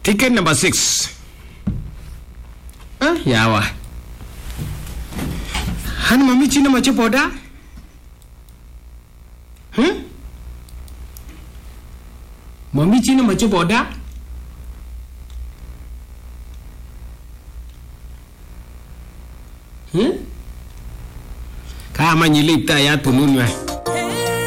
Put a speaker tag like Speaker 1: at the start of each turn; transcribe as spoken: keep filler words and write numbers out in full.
Speaker 1: Ticket number six. Ah, yawa. Han mami china mache boda? Hmm? Mami china mache boda? Hmm? Kama nyilipta ya tununwa.